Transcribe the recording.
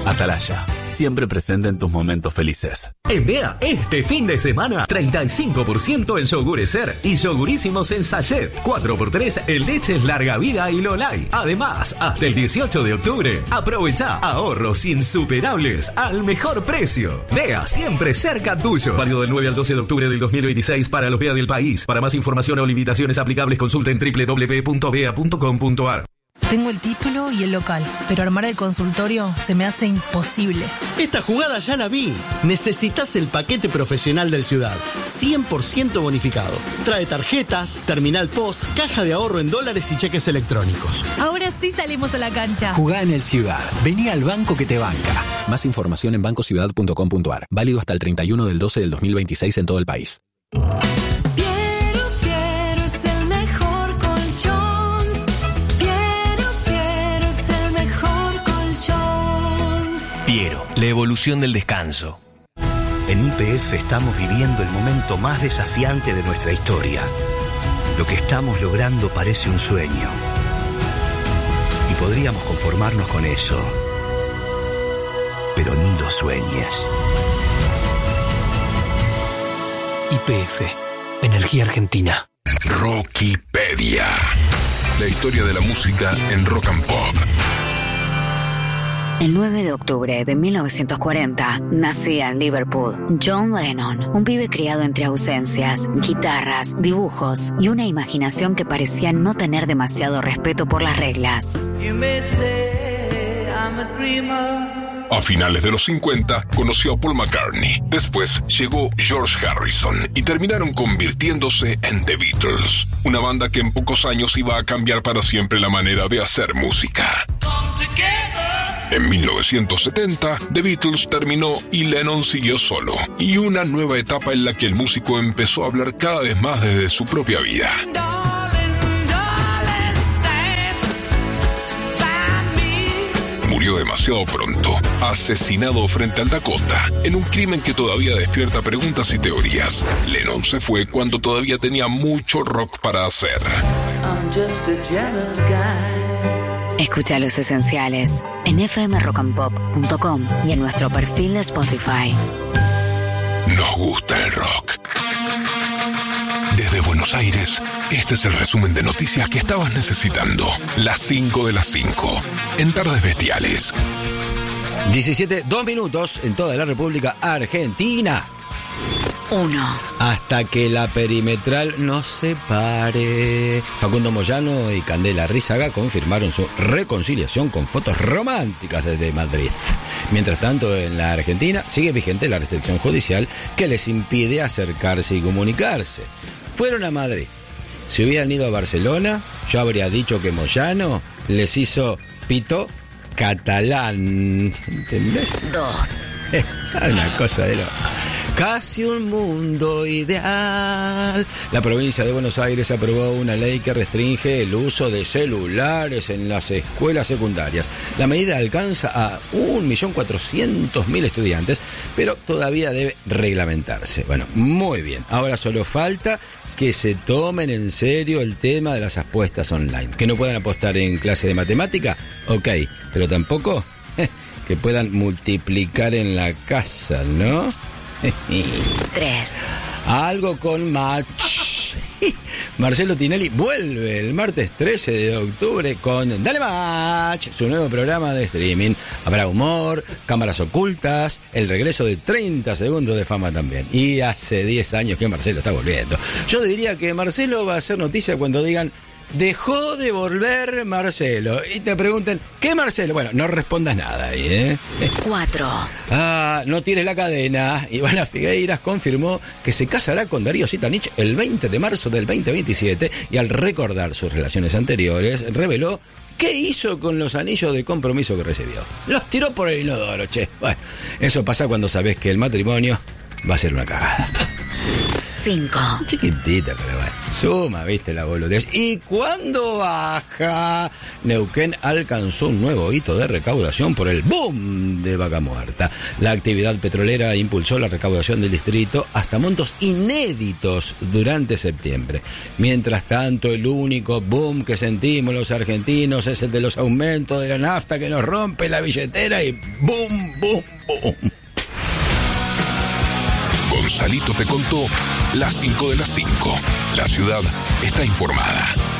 Atalaya, siempre presente en tus momentos felices. En Bea, este fin de semana, 35% en yogures Ser y yogurísimos en sachet. 4x3 en leches larga vida y Lolay. Además, hasta el 18 de octubre, aprovecha ahorros insuperables al mejor precio. Bea, siempre cerca tuyo. Válido del 9 al 12 de octubre del 2026 para los Bea del país. Para más información o limitaciones aplicables, consulta en www.bea.com.ar. Tengo el título y el local, pero armar el consultorio se me hace imposible. Esta jugada ya la vi. Necesitas el paquete profesional del Ciudad. 100% bonificado. Trae tarjetas, terminal post, caja de ahorro en dólares y cheques electrónicos. Ahora sí salimos a la cancha. Jugá en el Ciudad. Vení al banco que te banca. Más información en bancociudad.com.ar. Válido hasta el 31 del 12 del 2026 en todo el país. Piero, la evolución del descanso. En YPF estamos viviendo el momento más desafiante de nuestra historia. Lo que estamos logrando parece un sueño. Y podríamos conformarnos con eso. Pero ni lo sueñes. YPF, Energía Argentina. Rockipedia. La historia de la música en rock and pop. El 9 de octubre de 1940 nacía en Liverpool John Lennon, un pibe criado entre ausencias, guitarras, dibujos y una imaginación que parecía no tener demasiado respeto por las reglas. A finales de los 50 conoció a Paul McCartney. Después llegó George Harrison y terminaron convirtiéndose en The Beatles, una banda que en pocos años iba a cambiar para siempre la manera de hacer música. En 1970, The Beatles terminó y Lennon siguió solo, y una nueva etapa en la que el músico empezó a hablar cada vez más desde su propia vida. Murió demasiado pronto, asesinado frente al Dakota, en un crimen que todavía despierta preguntas y teorías. Lennon se fue cuando todavía tenía mucho rock para hacer. Escucha Los Esenciales en fmrockandpop.com y en nuestro perfil de Spotify. Nos gusta el rock. Desde Buenos Aires, este es el resumen de noticias que estabas necesitando. Las 5 de las 5, en Tardes Bestiales. 2 minutos en toda la República Argentina. 1. Hasta que la perimetral nos separe. Facundo Moyano y Candela Rízaga confirmaron su reconciliación con fotos románticas desde Madrid. Mientras tanto, en la Argentina sigue vigente la restricción judicial que les impide acercarse y comunicarse. Fueron a Madrid. Si hubieran ido a Barcelona, yo habría dicho que Moyano les hizo pito catalán. ¿Entendés? 2. Es una cosa de loco. Casi un mundo ideal. La provincia de Buenos Aires aprobó una ley que restringe el uso de celulares en las escuelas secundarias. La medida alcanza a 1.400.000 estudiantes, pero todavía debe reglamentarse. Bueno, muy bien. Ahora solo falta que se tomen en serio el tema de las apuestas online. Que no puedan apostar en clase de matemática, ok, pero tampoco que puedan multiplicar en la casa, ¿no? 3. Algo con Match. Marcelo Tinelli vuelve el martes 13 de octubre con Dale Match, su nuevo programa de streaming. Habrá humor, cámaras ocultas, el regreso de 30 segundos de fama también. Y hace 10 años que Marcelo está volviendo. Yo diría que Marcelo va a hacer noticia cuando digan: dejó de volver Marcelo. Y te pregunten, ¿qué Marcelo? Bueno, no respondas nada ahí, ¿eh? 4. No tires la cadena. Ivana Figueiras confirmó que se casará con Darío Sitanich el 20 de marzo del 2027 y al recordar sus relaciones anteriores, reveló qué hizo con los anillos de compromiso que recibió. Los tiró por el inodoro, che. Bueno, eso pasa cuando sabés que el matrimonio va a ser una cagada. 5. Chiquitita, pero bueno. Suma, viste la boludez. Y cuando baja, Neuquén alcanzó un nuevo hito de recaudación por el boom de Vaca Muerta. La actividad petrolera impulsó la recaudación del distrito hasta montos inéditos durante septiembre. Mientras tanto, el único boom que sentimos los argentinos es el de los aumentos de la nafta que nos rompe la billetera y boom, boom, boom. Gonzalito te contó las 5 de las 5. La ciudad está informada.